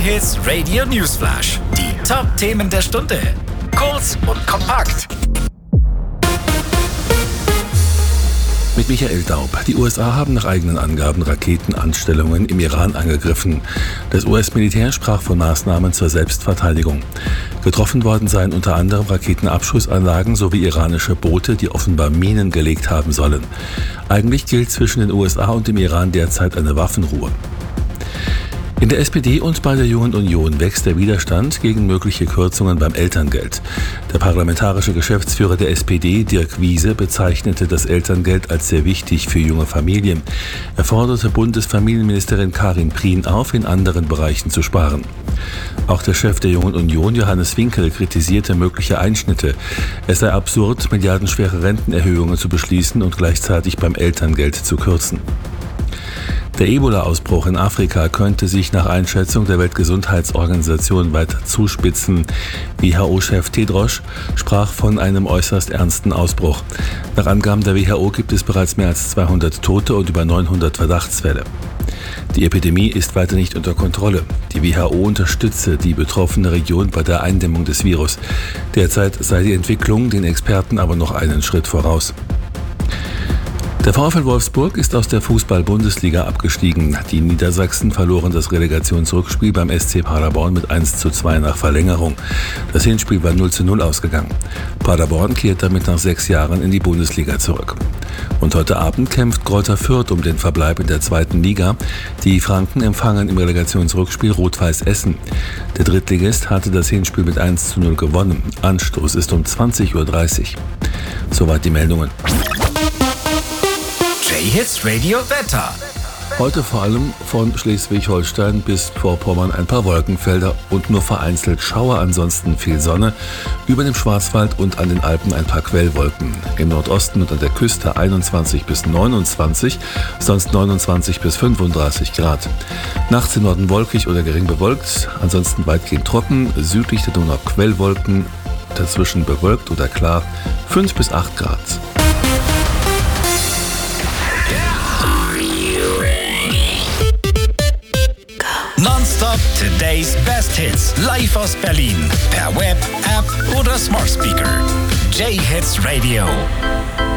J-Hits Radio Newsflash. Die Top-Themen der Stunde. Kurz und kompakt. Mit Michael Daub. Die USA haben nach eigenen Angaben Raketenanstellungen im Iran angegriffen. Das US-Militär sprach von Maßnahmen zur Selbstverteidigung. Getroffen worden seien unter anderem Raketenabschussanlagen sowie iranische Boote, die offenbar Minen gelegt haben sollen. Eigentlich gilt zwischen den USA und dem Iran derzeit eine Waffenruhe. In der SPD und bei der Jungen Union wächst der Widerstand gegen mögliche Kürzungen beim Elterngeld. Der parlamentarische Geschäftsführer der SPD, Dirk Wiese, bezeichnete das Elterngeld als sehr wichtig für junge Familien. Er forderte Bundesfamilienministerin Karin Prien auf, in anderen Bereichen zu sparen. Auch der Chef der Jungen Union, Johannes Winkel, kritisierte mögliche Einschnitte. Es sei absurd, milliardenschwere Rentenerhöhungen zu beschließen und gleichzeitig beim Elterngeld zu kürzen. Der Ebola-Ausbruch in Afrika könnte sich nach Einschätzung der Weltgesundheitsorganisation weiter zuspitzen. WHO-Chef Tedros sprach von einem äußerst ernsten Ausbruch. Nach Angaben der WHO gibt es bereits mehr als 200 Tote und über 900 Verdachtsfälle. Die Epidemie ist weiter nicht unter Kontrolle. Die WHO unterstütze die betroffene Region bei der Eindämmung des Virus. Derzeit sei die Entwicklung den Experten aber noch einen Schritt voraus. Der VfL Wolfsburg ist aus der Fußball-Bundesliga abgestiegen. Die Niedersachsen verloren das Relegationsrückspiel beim SC Paderborn mit 1:2 nach Verlängerung. Das Hinspiel war 0:0 ausgegangen. Paderborn kehrt damit nach 6 Jahren in die Bundesliga zurück. Und heute Abend kämpft Greuther Fürth um den Verbleib in der 2. Liga. Die Franken empfangen im Relegationsrückspiel Rot-Weiß Essen. Der Drittligist hatte das Hinspiel mit 1:0 gewonnen. Anstoß ist um 20:30 Uhr. Soweit die Meldungen. J-Hits Radio Wetter. Heute vor allem von Schleswig-Holstein bis Vorpommern ein paar Wolkenfelder und nur vereinzelt Schauer, ansonsten viel Sonne. Über dem Schwarzwald und an den Alpen ein paar Quellwolken. Im Nordosten und an der Küste 21 bis 29, sonst 29 bis 35 Grad. Nachts im Norden wolkig oder gering bewölkt, ansonsten weitgehend trocken. Südlich der Donau Quellwolken, dazwischen bewölkt oder klar, 5 bis 8 Grad. Nonstop Today's Best Hits. Live aus Berlin. Per Web, App oder Smart Speaker. J-Hits Radio.